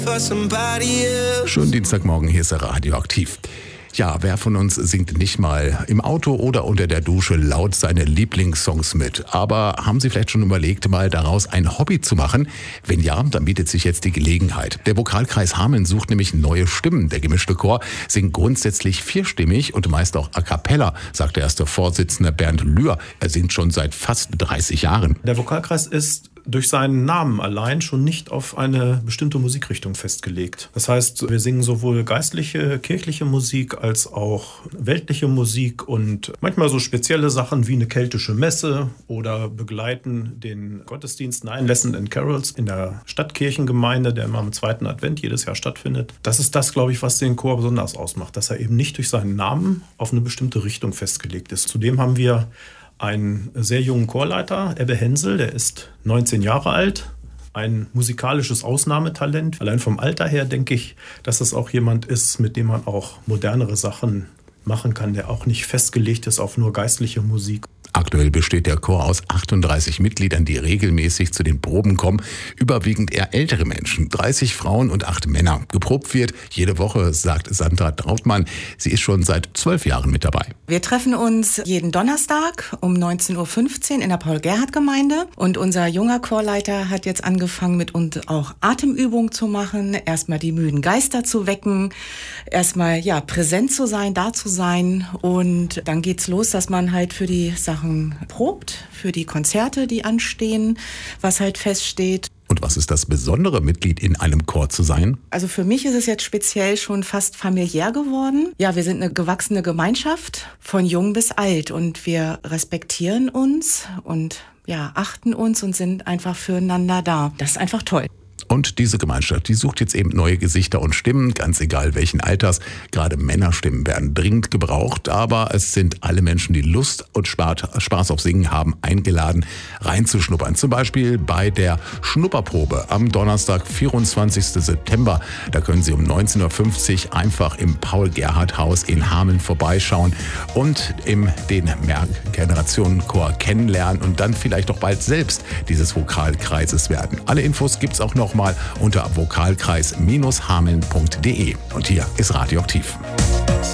Schönen Dienstagmorgen, hier ist Radioaktiv. Ja, wer von uns singt nicht mal im Auto oder unter der Dusche laut seine Lieblingssongs mit? Aber haben Sie vielleicht schon überlegt, mal daraus ein Hobby zu machen? Wenn ja, dann bietet sich jetzt die Gelegenheit. Der Vokalkreis Hameln sucht nämlich neue Stimmen. Der gemischte Chor singt grundsätzlich vierstimmig und meist auch a cappella, sagt der erste Vorsitzende Bernd Lühr. Er singt schon seit fast 30 Jahren. Der Vokalkreis ist durch seinen Namen allein schon nicht auf eine bestimmte Musikrichtung festgelegt. Das heißt, wir singen sowohl geistliche, kirchliche Musik als auch weltliche Musik und manchmal so spezielle Sachen wie eine keltische Messe oder begleiten den Gottesdienst Nine Lessons and Carols in der Stadtkirchengemeinde, der immer am 2. Advent jedes Jahr stattfindet. Das ist das, glaube ich, was den Chor besonders ausmacht, dass er eben nicht durch seinen Namen auf eine bestimmte Richtung festgelegt ist. Zudem haben wir einen sehr jungen Chorleiter, Ebbe Hensel, der ist 19 Jahre alt, ein musikalisches Ausnahmetalent. Allein vom Alter her denke ich, dass das auch jemand ist, mit dem man auch modernere Sachen machen kann, der auch nicht festgelegt ist auf nur geistliche Musik. Aktuell besteht der Chor aus 38 Mitgliedern, die regelmäßig zu den Proben kommen. Überwiegend eher ältere Menschen, 30 Frauen und 8 Männer. Geprobt wird jede Woche, sagt Sandra Trautmann. Sie ist schon seit 12 Jahren mit dabei. Wir treffen uns jeden Donnerstag um 19.15 Uhr in der Paul-Gerhardt-Gemeinde. Und unser junger Chorleiter hat jetzt angefangen, mit uns auch Atemübungen zu machen. Erstmal die müden Geister zu wecken. Erstmal präsent zu sein, da zu sein. Und dann geht's los, dass man halt für die Sachen probt, für die Konzerte, die anstehen, was halt feststeht. Und was ist das Besondere, Mitglied in einem Chor zu sein? Also für mich ist es jetzt speziell schon fast familiär geworden. Ja, wir sind eine gewachsene Gemeinschaft von jung bis alt und wir respektieren uns und achten uns und sind einfach füreinander da. Das ist einfach toll. Und diese Gemeinschaft, die sucht jetzt eben neue Gesichter und Stimmen, ganz egal welchen Alters. Gerade Männerstimmen werden dringend gebraucht, aber es sind alle Menschen, die Lust und Spaß auf Singen haben, eingeladen, reinzuschnuppern. Zum Beispiel bei der Schnupperprobe am Donnerstag, 24. September. Da können Sie um 19.50 Uhr einfach im Paul-Gerhardt-Haus in Hameln vorbeischauen und den Mehrgenerationenchor kennenlernen und dann vielleicht auch bald selbst dieses Vokalkreises werden. Alle Infos gibt's auch noch mal unter vokalkreis-hameln.de. Und hier ist Radioaktiv.